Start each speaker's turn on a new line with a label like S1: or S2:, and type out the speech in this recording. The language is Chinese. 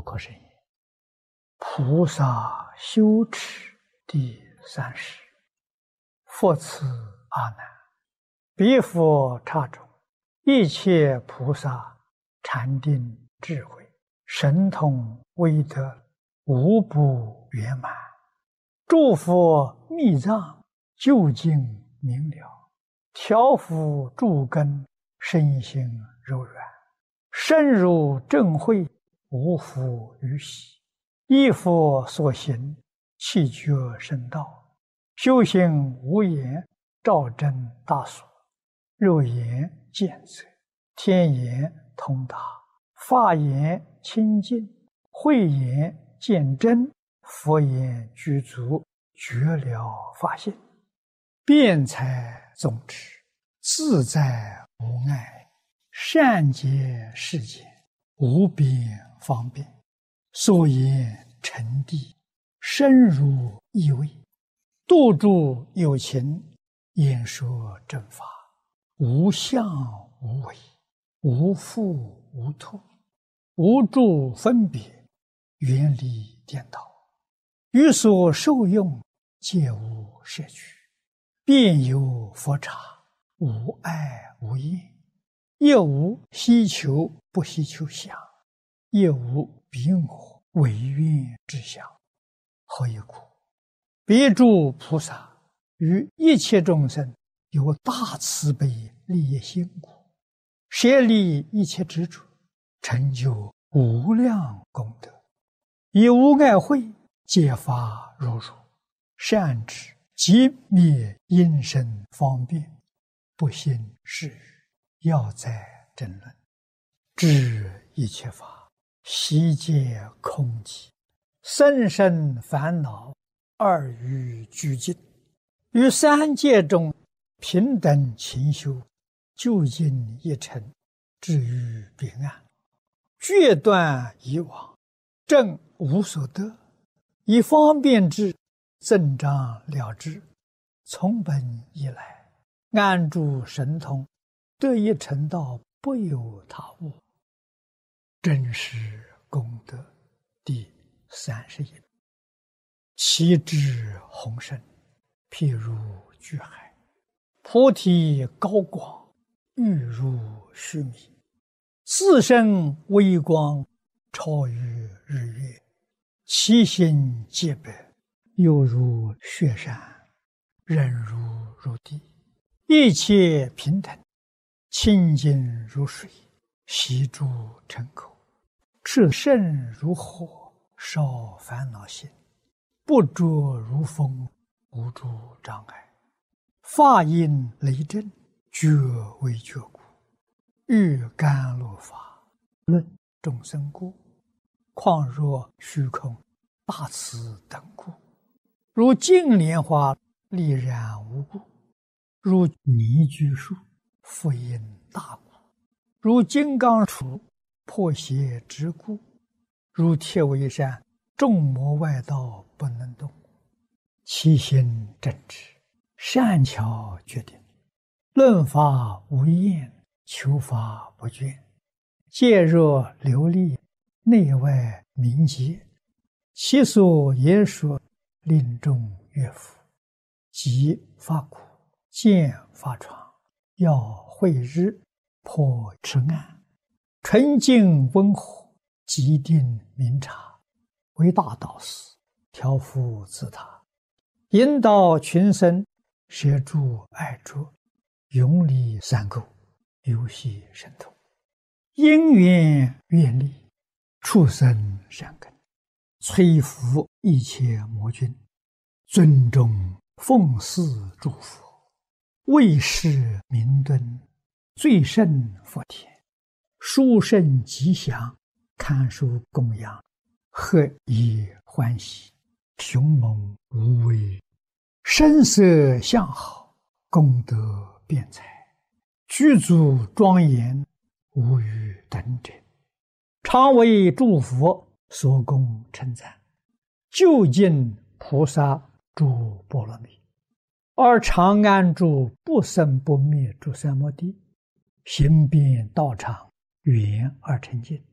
S1: 不可胜也。菩萨修持第30，复次阿难，彼佛刹中，一切菩萨禅定智慧神通威德无不圆满，诸佛密藏究竟明了，调伏诸根身心柔软，深入正慧无复于喜，依佛所行气觉深道，修行无言照真大所，肉眼见则，天眼通达，法眼清净，慧眼见真，佛眼具足，觉了法性，辩才宗旨，自在无碍，善解世间，无边方便，所言诚谛，深入意味，度诸有情，演说正法，无相无为，无复无脱，无住分别，远离颠倒，于所受用皆无摄取，遍有佛刹，无碍无厌，亦无希求不希求相，亦无彼我违愿之相。何以故？彼诸菩萨于一切众生有大慈悲利益心故，舍离一切执着，成就无量功德，以无碍慧揭发如如，善知即灭因身方便，不信是语，要在争论，知一切法悉皆空寂，生生烦恼二于俱尽，于三界中平等勤修，究竟一尘，至于彼岸，决断以往，正无所得，以方便之，增长了之，从本以来，安住神通，得一成道，不有他物。真实功德第31。其智宏深，譬如巨海，菩提高广，欲如须弥，自身微光，超于日月，其心洁白，犹如雪山，忍如地，一切平等，清净如水，悉诸尘口，炽盛如火，烧烦恼心，不着如风，无诸障碍，法音雷震，觉为觉故，欲甘露法，论众生故，况若虚空大慈等故，如净莲花丽然无故，如泥居树复因大故，如金刚杵破邪之故，如铁围山众魔外道不能动，其心正直，善巧决定，论法无厌，求法不倦，戒若流利，内外明洁，其所言说，令众悦服，即发苦，见发疮，要慧日，破痴暗，纯净温和，极定明察，为大导师，调伏自他，引导群生，摄诸爱着，永离三垢，游戏神通，因缘愿力，畜生善根，摧伏一切魔君，尊重奉祀诸佛，为世明敦，最胜佛田，殊胜吉祥，堪受供养，何以欢喜，雄猛无畏，声色相好，功德辩才，具足庄严，无与等者，常为诸佛所供称赞，究竟菩萨诸波罗蜜，而常安住不生不灭诸三摩地，行遍道场，圆而成净，